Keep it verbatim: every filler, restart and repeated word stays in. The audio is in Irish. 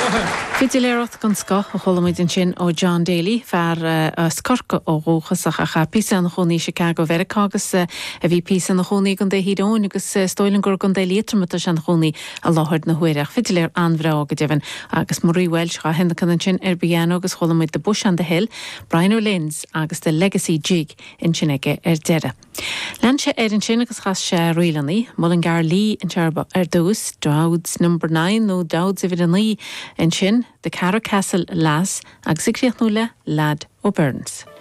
Fidiléireacht gan sco a cholamid in sin ó John Daly fear uh, scorca ó róchas a chacha písa an choní Chicago Verica agus uh, a bhí písa na choní gan dé hídón agus uh, stoilin gur gan dé létramata an choní a láthir na huireach. Fidiléir anhrá go devan agus Marie Welsh cha henna can sin ar biano agus cholamid de Bush on the Hill, Brian O'Lynn's agus de Legacy Jig in Chineke ar dere. Lanse er in sin agus chas se rilaní, Mullingar Lee in Charba ar dús, Dowds number nine no Dowds if it in Lee in sin, the Carrow Castle Lass agus Sigriach Nula Lad O'Burns.